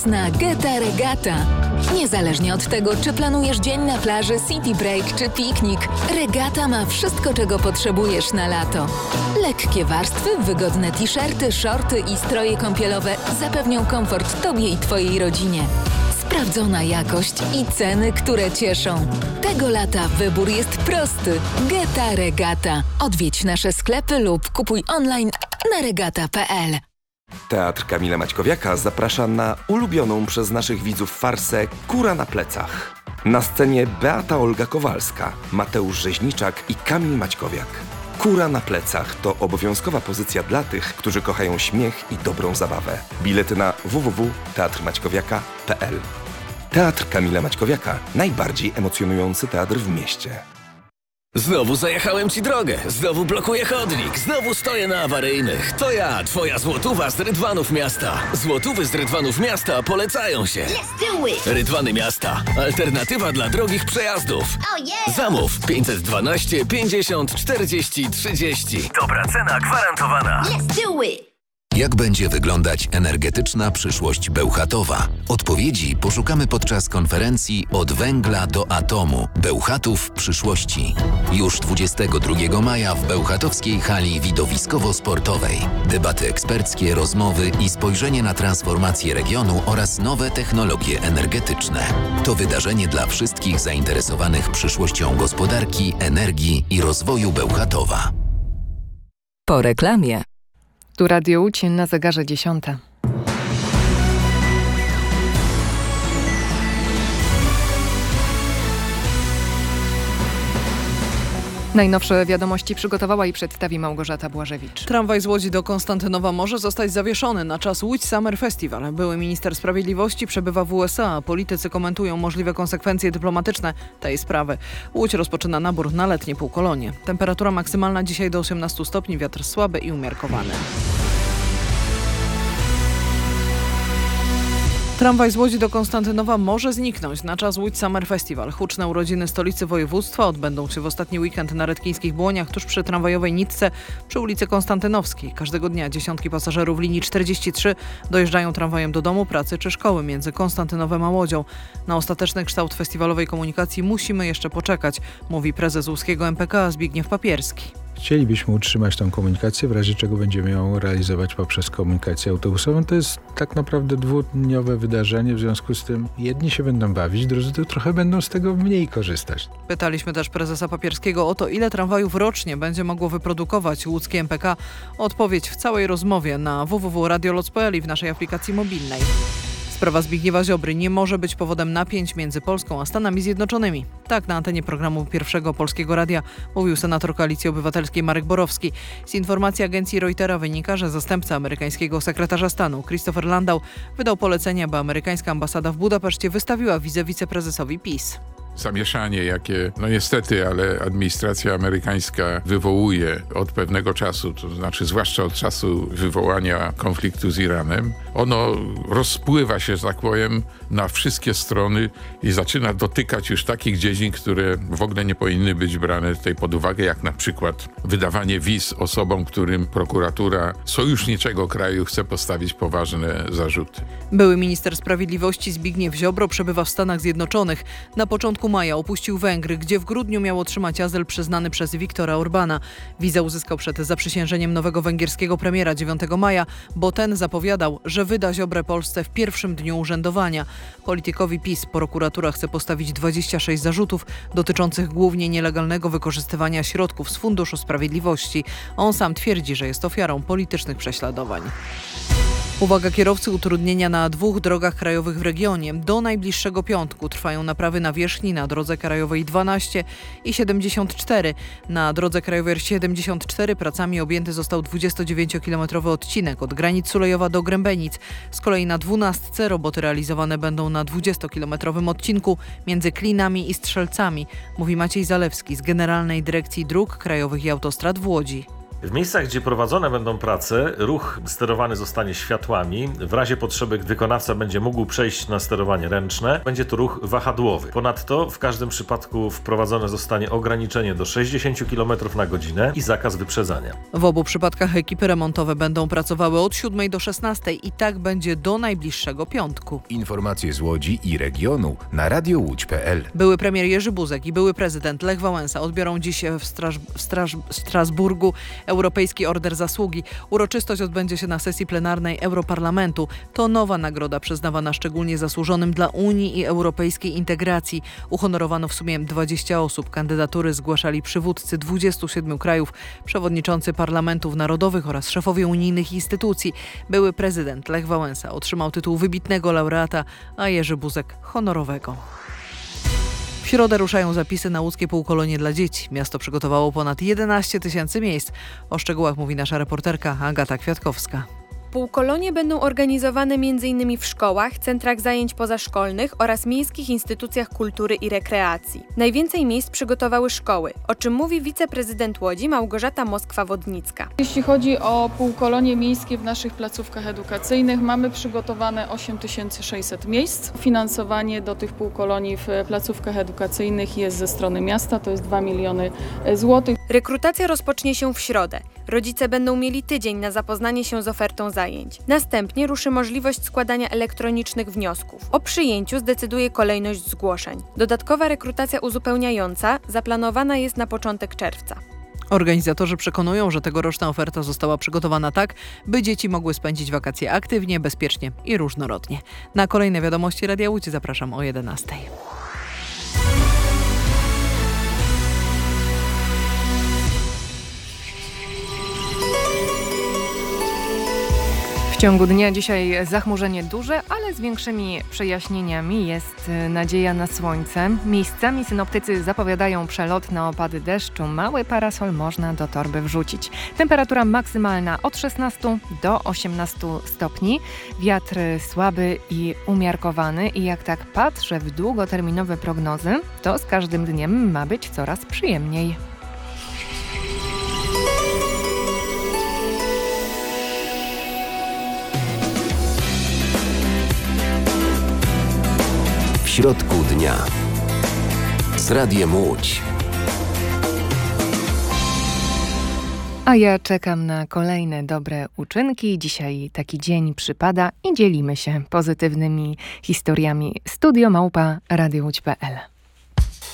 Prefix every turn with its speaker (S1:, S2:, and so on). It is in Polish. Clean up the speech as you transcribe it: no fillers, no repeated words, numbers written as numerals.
S1: Na Geta Regata. Niezależnie od tego, czy planujesz dzień na plaży, city break czy piknik, Regata ma wszystko, czego potrzebujesz na lato. Lekkie warstwy, wygodne t-shirty, shorty i stroje kąpielowe zapewnią komfort Tobie i Twojej rodzinie. Sprawdzona jakość i ceny, które cieszą. Tego lata wybór jest prosty. Geta Regata. Odwiedź nasze sklepy lub kupuj online na regata.pl.
S2: Teatr Kamila Maćkowiaka zaprasza na ulubioną przez naszych widzów farsę Kura na plecach. Na scenie Beata Olga Kowalska, Mateusz Rzeźniczak i Kamil Maćkowiak. Kura na plecach to obowiązkowa pozycja dla tych, którzy kochają śmiech i dobrą zabawę. Bilety na www.teatrmaćkowiaka.pl. Teatr Kamila Maćkowiaka. Najbardziej emocjonujący teatr w mieście.
S3: Znowu zajechałem ci drogę, znowu blokuję chodnik, znowu stoję na awaryjnych. To ja, twoja złotówa z Rydwanów Miasta. Złotówy z Rydwanów Miasta polecają się.
S4: Let's do it!
S3: Rydwany Miasta. Alternatywa dla drogich przejazdów.
S4: Oh yeah!
S3: Zamów 512 50 40 30. Dobra cena gwarantowana.
S4: Let's do it!
S5: Jak będzie wyglądać energetyczna przyszłość Bełchatowa? Odpowiedzi poszukamy podczas konferencji Od węgla do atomu. Bełchatów przyszłości. Już 22 maja w bełchatowskiej hali widowiskowo-sportowej. Debaty eksperckie, rozmowy i spojrzenie na transformację regionu oraz nowe technologie energetyczne. To wydarzenie dla wszystkich zainteresowanych przyszłością gospodarki, energii i rozwoju Bełchatowa.
S1: Po reklamie.
S6: Tu Radio Łódź, na zegarze 10. Najnowsze wiadomości przygotowała i przedstawi Małgorzata Błażewicz.
S7: Tramwaj z Łodzi do Konstantynowa może zostać zawieszony na czas Łódź Summer Festival. Były minister sprawiedliwości przebywa w USA, a politycy komentują możliwe konsekwencje dyplomatyczne tej sprawy. Łódź rozpoczyna nabór na letnie półkolonie. Temperatura maksymalna dzisiaj do 18 stopni, wiatr słaby i umiarkowany. Tramwaj z Łodzi do Konstantynowa może zniknąć na czas Łódź Summer Festival. Huczne urodziny stolicy województwa odbędą się w ostatni weekend na Redkińskich Błoniach, tuż przy tramwajowej nitce przy ulicy Konstantynowskiej. Każdego dnia dziesiątki pasażerów linii 43 dojeżdżają tramwajem do domu, pracy czy szkoły między Konstantynowem a Łodzią. Na ostateczny kształt festiwalowej komunikacji musimy jeszcze poczekać, mówi prezes łódzkiego MPK Zbigniew Papierski.
S8: Chcielibyśmy utrzymać tą komunikację, w razie czego będziemy ją realizować poprzez komunikację autobusową. To jest tak naprawdę dwudniowe wydarzenie, w związku z tym jedni się będą bawić, drudzy to trochę będą z tego mniej korzystać.
S7: Pytaliśmy też prezesa Papierskiego o to, ile tramwajów rocznie będzie mogło wyprodukować łódzkie MPK. Odpowiedź w całej rozmowie na www.radioloc.pl i w naszej aplikacji mobilnej. Sprawa Zbigniewa Ziobry nie może być powodem napięć między Polską a Stanami Zjednoczonymi. Tak na antenie programu Pierwszego Polskiego Radia mówił senator Koalicji Obywatelskiej Marek Borowski. Z informacji agencji Reutera wynika, że zastępca amerykańskiego sekretarza stanu Christopher Landau wydał polecenie, by amerykańska ambasada w Budapeszcie wystawiła wizę wiceprezesowi PiS.
S9: Zamieszanie, jakie niestety, ale administracja amerykańska wywołuje od pewnego czasu, to znaczy zwłaszcza od czasu wywołania konfliktu z Iranem, ono rozpływa się, że tak powiem, na wszystkie strony i zaczyna dotykać już takich dziedzin, które w ogóle nie powinny być brane tutaj pod uwagę, jak na przykład wydawanie wiz osobom, którym prokuratura sojuszniczego kraju chce postawić poważne zarzuty.
S7: Były minister sprawiedliwości Zbigniew Ziobro przebywa w Stanach Zjednoczonych. Na początku maja opuścił Węgry, gdzie w grudniu miał otrzymać azyl przyznany przez Viktora Orbana. Wizę uzyskał przed zaprzysiężeniem nowego węgierskiego premiera 9 maja, bo ten zapowiadał, że wyda Ziobrę Polsce w pierwszym dniu urzędowania. Politykowi PiS prokuratura chce postawić 26 zarzutów dotyczących głównie nielegalnego wykorzystywania środków z Funduszu Sprawiedliwości. On sam twierdzi, że jest ofiarą politycznych prześladowań. Uwaga kierowcy, utrudnienia na 2 drogach krajowych w regionie. Do najbliższego piątku trwają naprawy nawierzchni na drodze krajowej 12 i 74. Na drodze krajowej 74 pracami objęty został 29-kilometrowy odcinek od granic Sulejowa do Grębenic. Z kolei na 12 roboty realizowane będą na 20-kilometrowym odcinku między Klinami i Strzelcami, mówi Maciej Zalewski z Generalnej Dyrekcji Dróg Krajowych i Autostrad w Łodzi.
S4: W miejscach, gdzie prowadzone będą prace, ruch sterowany zostanie światłami. W razie potrzeby wykonawca będzie mógł przejść na sterowanie ręczne. Będzie to ruch wahadłowy. Ponadto w każdym przypadku wprowadzone zostanie ograniczenie do 60 km na godzinę i zakaz wyprzedzania.
S7: W obu przypadkach ekipy remontowe będą pracowały od 7 do 16 i tak będzie do najbliższego piątku.
S10: Informacje z Łodzi i regionu na radiołódź.pl.
S7: Były premier Jerzy Buzek i były prezydent Lech Wałęsa odbiorą dziś w Strasburgu Europejski Order Zasługi. Uroczystość odbędzie się na sesji plenarnej Europarlamentu. To nowa nagroda przyznawana szczególnie zasłużonym dla Unii i europejskiej integracji. Uhonorowano w sumie 20 osób. Kandydatury zgłaszali przywódcy 27 krajów, przewodniczący parlamentów narodowych oraz szefowie unijnych instytucji. Były prezydent Lech Wałęsa otrzymał tytuł wybitnego laureata, a Jerzy Buzek honorowego. W środę ruszają zapisy na łódzkie półkolonie dla dzieci. Miasto przygotowało ponad 11 000 miejsc. O szczegółach mówi nasza reporterka Agata Kwiatkowska.
S11: Półkolonie będą organizowane m.in. w szkołach, centrach zajęć pozaszkolnych oraz miejskich instytucjach kultury i rekreacji. Najwięcej miejsc przygotowały szkoły, o czym mówi wiceprezydent Łodzi Małgorzata Moskwa-Wodnicka.
S12: Jeśli chodzi o półkolonie miejskie w naszych placówkach edukacyjnych, mamy przygotowane 8600 miejsc. Finansowanie do tych półkolonii w placówkach edukacyjnych jest ze strony miasta, to jest 2 miliony złotych.
S11: Rekrutacja rozpocznie się w środę. Rodzice będą mieli tydzień na zapoznanie się z ofertą zajęć. Następnie ruszy możliwość składania elektronicznych wniosków. O przyjęciu zdecyduje kolejność zgłoszeń. Dodatkowa rekrutacja uzupełniająca zaplanowana jest na początek czerwca.
S7: Organizatorzy przekonują, że tegoroczna oferta została przygotowana tak, by dzieci mogły spędzić wakacje aktywnie, bezpiecznie i różnorodnie. Na kolejne wiadomości Radia Łódź zapraszam o 11.
S6: W ciągu dnia dzisiaj zachmurzenie duże, ale z większymi przejaśnieniami. Jest nadzieja na słońce. Miejscami synoptycy zapowiadają przelotne opady deszczu. Mały parasol można do torby wrzucić. Temperatura maksymalna od 16 do 18 stopni. Wiatr słaby i umiarkowany. I jak tak patrzę w długoterminowe prognozy, to z każdym dniem ma być coraz przyjemniej.
S5: W środku dnia z Radiem Łódź.
S6: A ja czekam na kolejne dobre uczynki. Dzisiaj taki dzień przypada i dzielimy się pozytywnymi historiami. Studio@radiołódź.pl